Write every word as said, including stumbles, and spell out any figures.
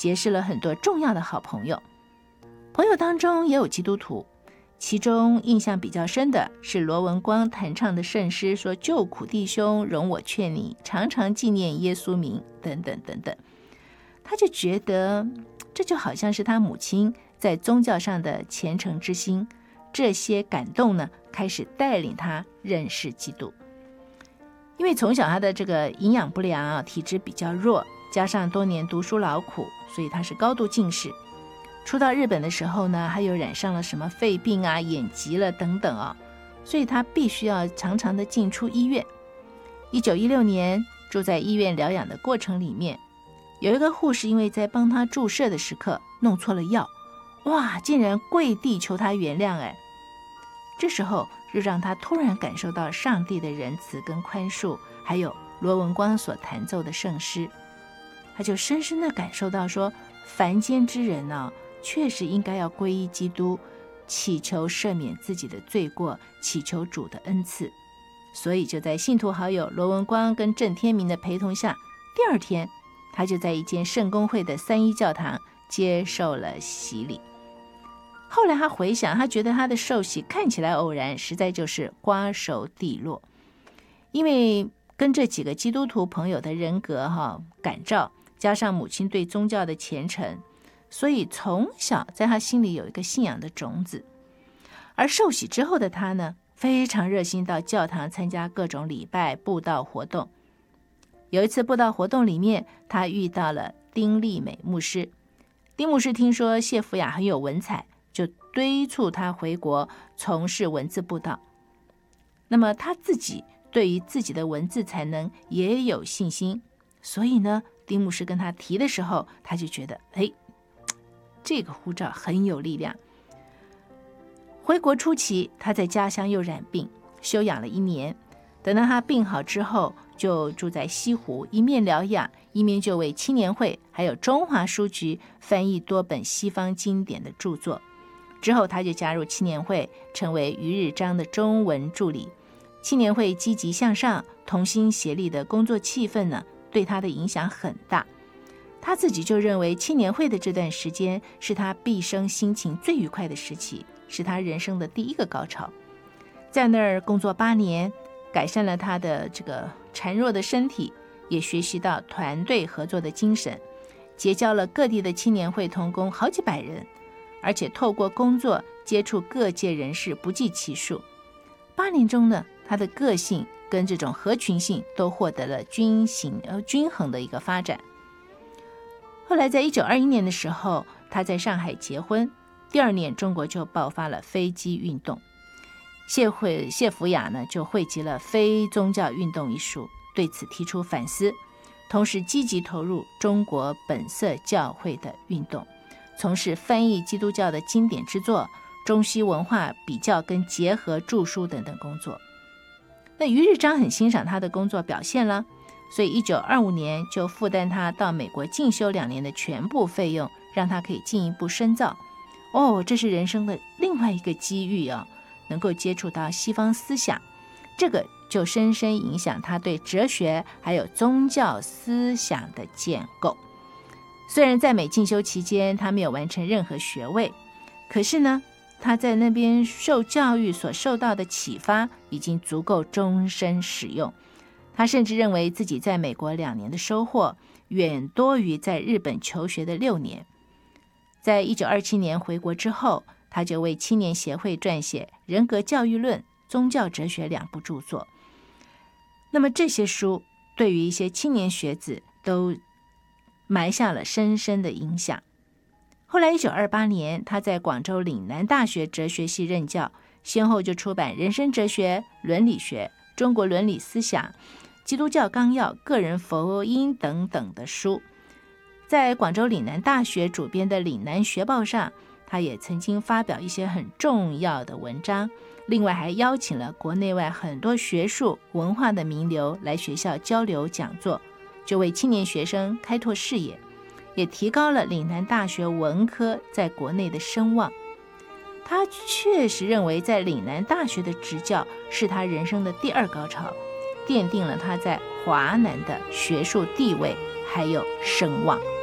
结识了很多重要的好朋友。朋友当中也有基督徒，其中印象比较深的是罗文光弹唱的圣诗，说救苦弟兄，容我劝你，常常纪念耶稣名，等等等等。他就觉得这就好像是他母亲在宗教上的虔诚之心，这些感动呢，开始带领他认识基督。因为从小他的这个营养不良啊，体质比较弱，加上多年读书劳苦，所以他是高度近视。初到日本的时候呢，还有染上了什么肺病啊、眼疾了等等啊，所以他必须要常常的进出医院。一九一六年住在医院疗养的过程里面，有一个护士因为在帮他注射的时刻弄错了药，哇，竟然跪地求他原谅。哎，这时候就让他突然感受到上帝的仁慈跟宽恕，还有罗文光所弹奏的圣诗。他就深深的感受到说，凡间之人呢、啊，确实应该要皈依基督，祈求赦免自己的罪过，祈求主的恩赐。所以就在信徒好友罗文光跟郑天明的陪同下，第二天他就在一间圣公会的三一教堂接受了洗礼。后来他回想，他觉得他的受洗看起来偶然，实在就是瓜熟蒂落。因为跟这几个基督徒朋友的人格哈感召，加上母亲对宗教的虔诚，所以从小在他心里有一个信仰的种子。而受洗之后的他呢，非常热心到教堂参加各种礼拜布道活动。有一次布道活动里面，他遇到了丁丽美牧师。丁牧师听说谢福雅很有文采，就敦促他回国从事文字布道。那么他自己对于自己的文字才能也有信心，所以呢，丁牧师跟他提的时候，他就觉得，哎，这个呼召很有力量。回国初期，他在家乡又染病，休养了一年。等到他病好之后，就住在西湖，一面疗养，一面就为青年会还有中华书局翻译多本西方经典的著作。之后他就加入青年会，成为余日章的中文助理。青年会积极向上、同心协力的工作气氛呢，对他的影响很大。他自己就认为青年会的这段时间是他毕生心情最愉快的时期，是他人生的第一个高潮。在那儿工作八年，改善了他的这个孱弱的身体，也学习到团队合作的精神，结交了各地的青年会同工好几百人，而且透过工作接触各界人士不计其数。八年中呢，他的个性跟这种合群性都获得了均行呃均衡的一个发展。后来在一九二一年的时候，他在上海结婚，第二年中国就爆发了飞机运动。谢会谢福雅呢就汇集了《非宗教运动》一书，对此提出反思，同时积极投入中国本色教会的运动，从事翻译基督教的经典之作、中西文化比较跟结合著书等等工作。那余日章很欣赏他的工作表现了，所以一九二五年就负担他到美国进修两年的全部费用，让他可以进一步深造。哦，这是人生的另外一个机遇啊，能够接触到西方思想，这个就深深影响他对哲学还有宗教思想的建构。虽然在美进修期间他没有完成任何学位，可是呢，他在那边受教育所受到的启发已经足够终身使用。他甚至认为自己在美国两年的收获远多于在日本求学的六年。在一九二七年回国之后，他就为青年协会撰写《人格教育论》《宗教哲学》两部著作。那么这些书对于一些青年学子都埋下了深深的影响。后来一九二八年，他在广州岭南大学哲学系任教，先后就出版《人生哲学》《伦理学》《中国伦理思想》《基督教纲要》《个人福音》等等的书。在广州岭南大学主编的岭南学报上，他也曾经发表一些很重要的文章，另外还邀请了国内外很多学术文化的名流来学校交流讲座，就为青年学生开拓视野，也提高了岭南大学文科在国内的声望。他确实认为在岭南大学的执教是他人生的第二高潮，奠定了他在华南的学术地位还有声望。